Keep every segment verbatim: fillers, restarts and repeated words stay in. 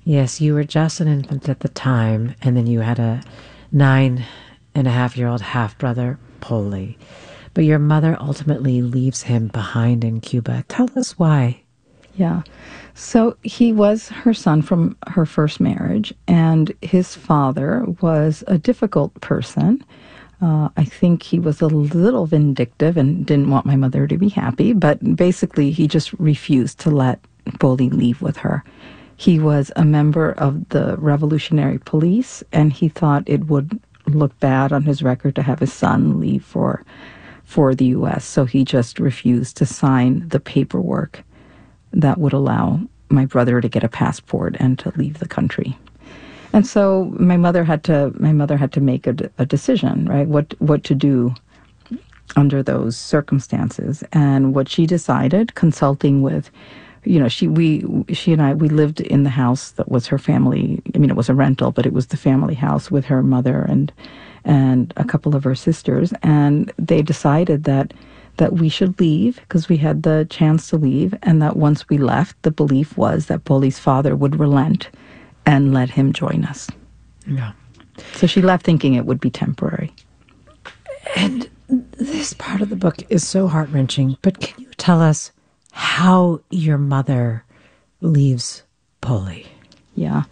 Yes, you were just an infant at the time, and then you had a nine and a half year old half brother, Polly. But your mother ultimately leaves him behind in Cuba. Tell us why. Yeah. So he was her son from her first marriage, and his father was a difficult person. Uh, I think he was a little vindictive and didn't want my mother to be happy, but basically he just refused to let Polly leave with her. He was a member of the Revolutionary Police, and he thought it would look bad on his record to have his son leave for for the U S, so he just refused to sign the paperwork that would allow my brother to get a passport and to leave the country. And so my mother had to my mother had to make a, a decision, right? What what to do under those circumstances. And what she decided, consulting with, you know, she we she and I we lived in the house that was her family. I mean, it was a rental, but it was the family house with her mother and and a couple of her sisters. And they decided that that we should leave because we had the chance to leave, and that once we left, the belief was that Polly's father would relent and let him join us. Yeah. So she left thinking it would be temporary. And this part of the book is so heart-wrenching, but can you tell us how your mother leaves Polly? Yeah.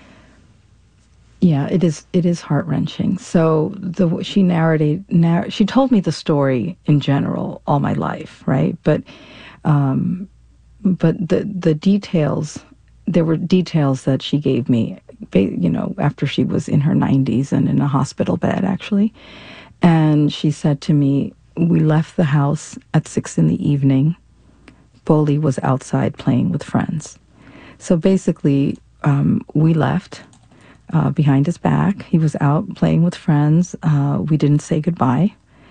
Yeah, it is it is heart-wrenching. So the she narrated narr- she told me the story in general all my life, right? But um, but the the details, there were details that she gave me, you know, after she was in her nineties and in a hospital bed, actually. And she said to me, we left the house at six in the evening. Polly was outside playing with friends. So basically, um, we left uh, behind his back. He was out playing with friends. Uh, we didn't say goodbye.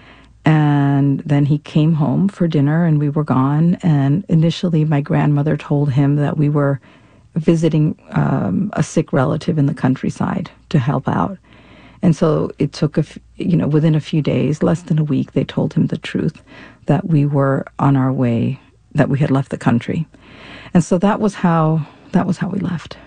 And then he came home for dinner and we were gone. And initially, my grandmother told him that we were visiting um, a sick relative in the countryside to help out. And so it took, a f- you know, within a few days, less than a week, they told him the truth, that we were on our way, that we had left the country. And so that was how, that was how we left.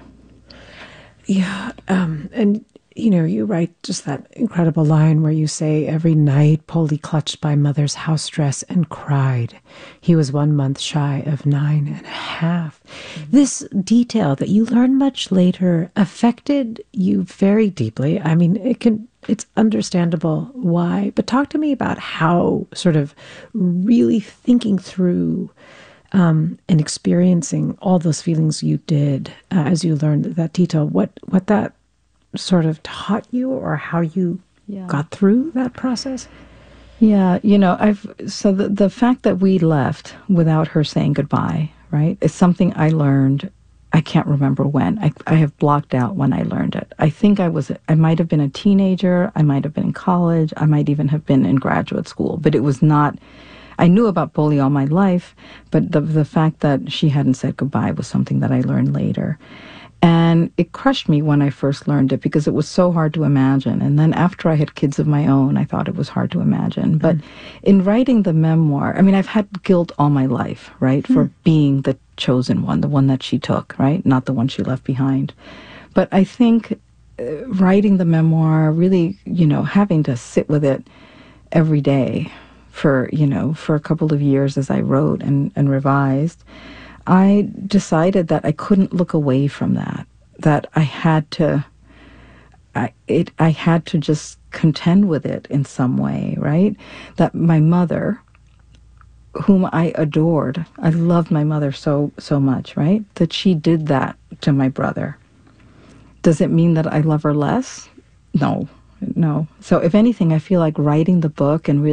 Yeah, um, and, you know, you write just that incredible line where you say, every night Polly clutched my mother's house dress and cried. He was one month shy of nine and a half. Mm-hmm. This detail that you learn much later affected you very deeply. I mean, it can, it's understandable why, but talk to me about how sort of really thinking through um, and experiencing all those feelings you did uh, as you learned that detail, what, what that sort of taught you, or how you yeah. got through that process? Yeah, you know, I've so the the fact that we left without her saying goodbye, right, is something I learned. I can't remember when. I I have blocked out when I learned it. I think I was I might have been a teenager. I might have been in college. I might even have been in graduate school. But it was not. I knew about Polly all my life, but the the fact that she hadn't said goodbye was something that I learned later. And it crushed me when I first learned it because it was so hard to imagine. And then after I had kids of my own, I thought it was hard to imagine. But mm. in writing the memoir, I mean, I've had guilt all my life, right, mm. for being the chosen one, the one that she took, right, not the one she left behind. But I think uh, writing the memoir, really, you know, having to sit with it every day for, you know, for a couple of years as I wrote and, and revised, I decided that I couldn't look away from that, that I had to, I, it, I had to just contend with it in some way, right? That my mother, whom I adored, I loved my mother so, so much, right? That she did that to my brother. Does it mean that I love her less? No, no. So if anything, I feel like writing the book and really